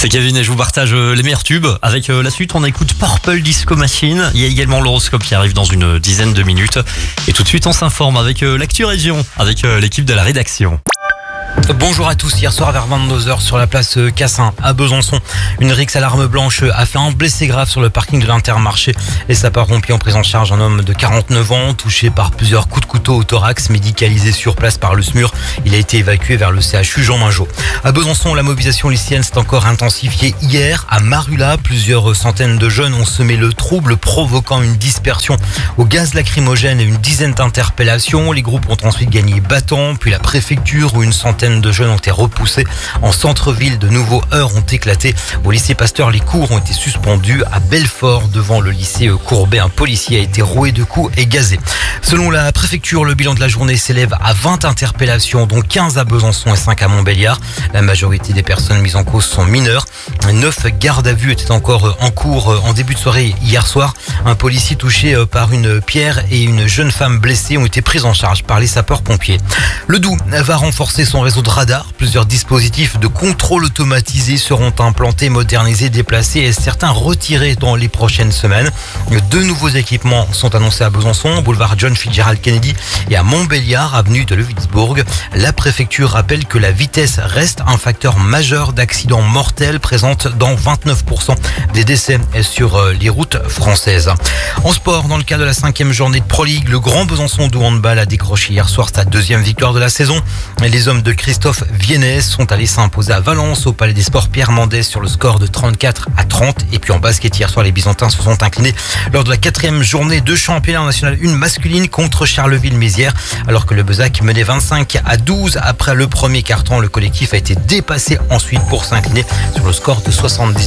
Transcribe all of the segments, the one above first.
C'est Kevin et je vous partage les meilleurs tubes. Avec la suite, on écoute Purple Disco Machine. Il y a également l'horoscope qui arrive dans une dizaine de minutes. Et tout de suite, on s'informe avec l'actu région, avec l'équipe de la rédaction. Bonjour à tous, hier soir vers 22h sur la place Cassin à Besançon, une rixe à l'arme blanche a fait un blessé grave sur le parking de l'Intermarché. Les sapeurs-pompiers ont pris en charge un homme de 49 ans touché par plusieurs coups de couteau au thorax, médicalisé sur place par le SMUR. Il a été évacué vers le CHU Jean Mingeot. À Besançon, la mobilisation lycéenne s'est encore intensifiée hier. À Marula, plusieurs centaines de jeunes ont semé le trouble, provoquant une dispersion au gaz lacrymogène et une dizaine d'interpellations. Les groupes ont ensuite gagné Battant, puis la préfecture où une centaine de jeunes ont été repoussés. En centre-ville, de nouveaux heurts ont éclaté. Au lycée Pasteur, les cours ont été suspendus. À Belfort, devant le lycée Courbet, un policier a été roué de coups et gazé. Selon la préfecture, le bilan de la journée s'élève à 20 interpellations, dont 15 à Besançon et 5 à Montbéliard. La majorité des personnes mises en cause sont mineures. 9 gardes à vue étaient encore en cours en début de soirée hier soir. Un policier touché par une pierre et une jeune femme blessée ont été prises en charge par les sapeurs-pompiers. Le Doubs va renforcer son réseau de radars. Plusieurs dispositifs de contrôle automatisé seront implantés, modernisés, déplacés et certains retirés dans les prochaines semaines. 2 nouveaux équipements sont annoncés à Besançon, boulevard John Fitzgerald Kennedy et à Montbéliard, avenue de Levitsbourg. La préfecture rappelle que la vitesse reste un facteur majeur d'accidents mortels, présente dans 29% des décès sur les routes françaises. En sport, dans le cadre de la 5e journée de Pro League, le Grand Besançon de handball a décroché hier soir sa 2e victoire de la saison. Les hommes de Christophe Viennes sont allés s'imposer à Valence au Palais des Sports Pierre Mendès sur le score de 34-30. Et puis en basket, hier soir, les Byzantins se sont inclinés lors de la 4e journée de championnat national 1 masculine contre Charleville-Mézières. Alors que le Bezac menait 25-12 après le premier quart-temps, le collectif a été dépassé ensuite pour s'incliner sur le score de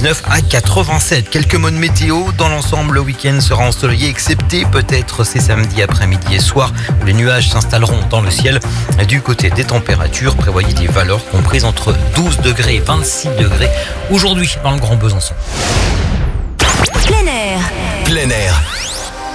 79-87. Quelques mots de météo. Dans l'ensemble, le week-end sera ensoleillé, excepté peut-être ces samedis après-midi et soir où les nuages s'installeront dans le ciel. Du côté des températures, prévoyez des valeurs comprises entre 12 degrés et 26 degrés aujourd'hui dans le Grand Besançon. Plein air. Plein air.